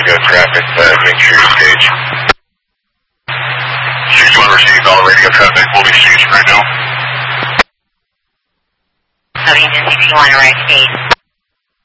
radio traffic, make sure you stage. Stage 1 received all radio traffic, will be staged right now. Copy, 61, right stage.